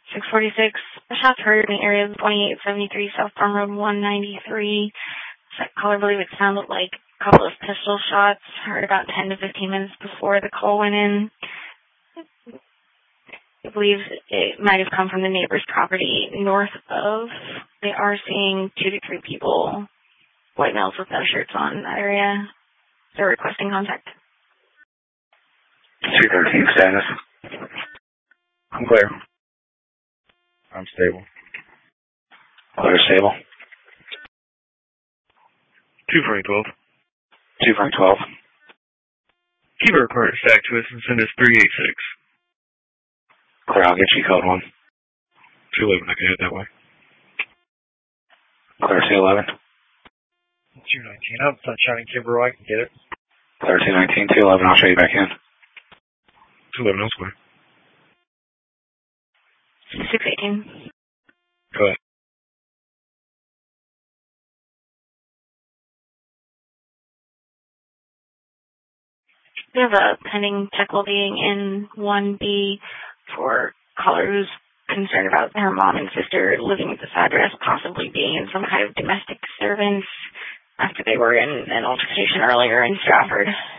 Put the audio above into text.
646. Shots heard in the area of 2873 South Farm Road 193. Caller believe it sounded like a couple of pistol shots heard about 10 to 15 minutes before the call went in. I believe it might have come from the neighbor's property north of. They are seeing 2 to 3 people, white males with no shirts on in that area. They're requesting contact. 213 status. I'm clear. I'm stable. Clear, stable. 2 Frank 12. 2 Frank 12. Keep a report back to us and send us 386. Clear, I'll get you code 1. 211, I can head that way. Clear, 211. 219 up, Sunshine and Kimber, I can get it. Clear, 219, 211, I'll show you back in. 211 elsewhere. 618. Go ahead. We have a pending check being in 1B for caller who's concerned about her mom and sister living at this address, possibly being in some kind of domestic disturbance after they were in an altercation earlier in Stratford.